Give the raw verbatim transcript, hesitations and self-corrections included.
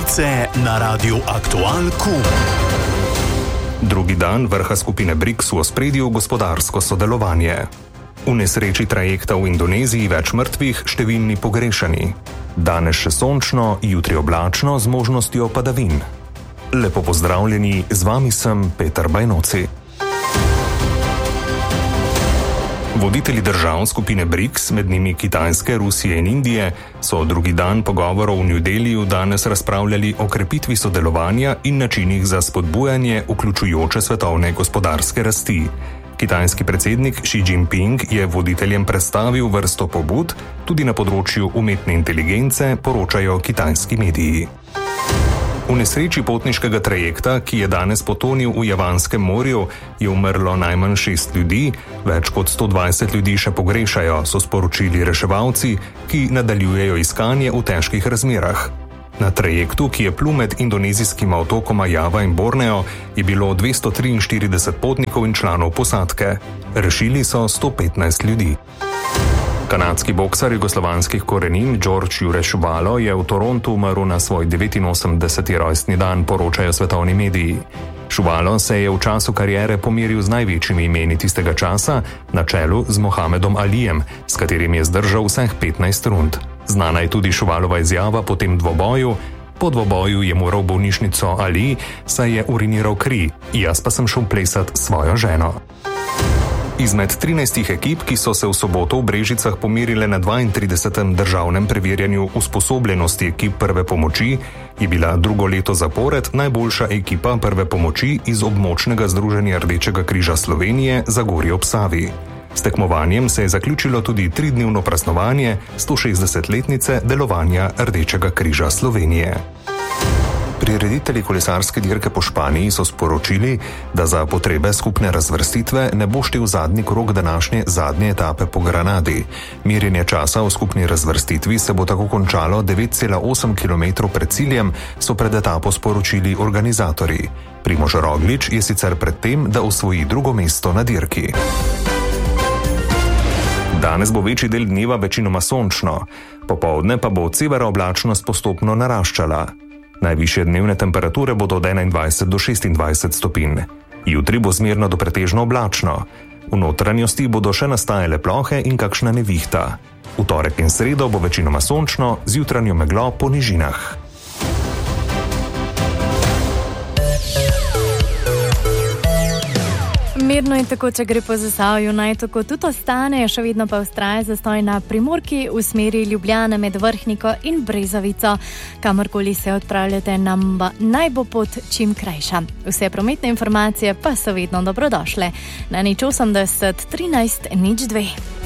Novice na Radiu Aktual Q. Drugi dan vrha skupine BRICS v ospredju gospodarsko sodelovanje. V nesreči trajekta v Indoneziji več mrtvih, številni pogrešani. Danes še sončno, jutri oblačno z možnostjo padavin. Lepo pozdravljeni, z vami sem Peter Bajnoci. Voditelji držav skupine BRICS, med njimi Kitajske, Rusije in Indije, so drugi dan pogovorov v New Delhiju danes razpravljali o krepitvi sodelovanja in načinih za spodbujanje vključujoče svetovne gospodarske rasti. Kitajski predsednik Xi Jinping je voditeljem predstavil vrsto pobud, tudi na področju umetne inteligence, poročajo kitajski mediji. V nesreči potniškega trajekta, ki je danes potonil v Javanskem morju, je umrlo najmanj šest ljudi, več kot sto dvajset ljudi še pogrešajo, so sporočili reševalci, ki nadaljujejo iskanje v težkih razmerah. Na trajektu, ki je plul med indonezijskima otokoma Java in Borneo, je bilo dvesto triinštirideset potnikov in članov posadke. Rešili so sto petnajst ljudi. Kanadski boksar jugoslovanskih korenin George Jure Šuvalo je v Torontu umrl na svoj devetinosemdeseti rojstni dan, poročajo svetovni mediji. Šuvalo se je v času kariere pomiril z največjimi imeni tistega časa, na čelu z Mohamedom Alijem, s katerim je zdržal vseh petnajst rund. Znana je tudi Šuvalova izjava po tem dvoboju: po dvoboju je moral v bolnišnico Ali, saj je uriniral kri, jaz pa sem šel plesat svojo ženo. Izmed trinajstih ekip, ki so se v soboto v Brežicah pomirile na dvaintridesetem državnem preverjanju usposobljenosti ekip prve pomoči, je bila drugo leto zapored najboljša ekipa prve pomoči iz območnega združenja Rdečega križa Slovenije Zagorje ob Savi. S tekmovanjem se je zaključilo tudi tridnevno praznovanje stošestdesetletnice delovanja Rdečega križa Slovenije. Prireditelji kolesarske dirke po Španiji so sporočili, da za potrebe skupne razvrstitve ne bo štel zadnji krog današnje zadnje etape po Granadi. Merjenje časa v skupni razvrstitvi se bo tako končalo devet cela osem kilometrov pred ciljem, so pred etapo sporočili organizatorji. Primož Roglič je sicer pred tem, da osvoji drugo mesto na dirki. Danes bo večji del dneva večinoma sončno, popoldne pa bo od severa oblačnost postopno naraščala. Najvišje dnevne temperature bodo od enaindvajset do šestindvajset stopinj. Jutri bo zmerno do pretežno oblačno. V notranjosti bodo še nastajale plohe in kakšna nevihta. V torek in sredo bo večinoma sončno, z jutranjo meglo po nižinah. Mirno in tako, če gre po Zasavju, naj tako tudi ostane, še vedno pa vztraja zastoj na Primorki v smeri Ljubljana med Vrhniko in Brezovico. Kamorkoli se odpravljate, nam naj bo pot čim krajša. Vse prometne informacije pa so vedno dobrodošle. Na nič osemdeset trinajst nič dve.